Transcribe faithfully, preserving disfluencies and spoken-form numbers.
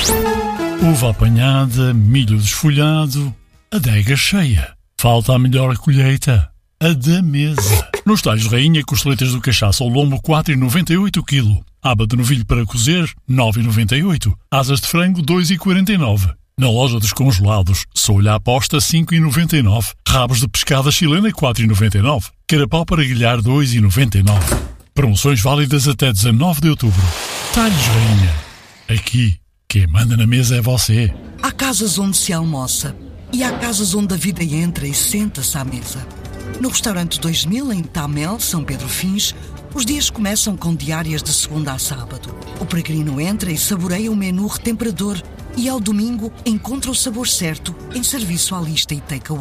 Uva apanhada, milho desfolhado, adega cheia. Falta a melhor colheita, a da mesa. Nos talhos rainha, costeletas do cachaço ao lombo quatro vírgula noventa e oito o quilo. Aba de novilho para cozer, nove vírgula noventa e oito. Asas de frango, dois vírgula quarenta e nove. Na loja dos congelados, solha à posta, cinco vírgula noventa e nove. Rabos de pescada chilena, quatro vírgula noventa e nove. Carapau para grelhar, dois vírgula noventa e nove. Promoções válidas até dezanove de outubro. Talhos rainha. Aqui, quem manda na mesa é você. Há casas onde se almoça e há casas onde a vida entra e senta-se à mesa. No restaurante dois mil, em Tamel, São Pedro Fins, os dias começam com diárias de segunda a sábado. O peregrino entra e saboreia o menu retemperador e ao domingo encontra o sabor certo em serviço à lista e take-away.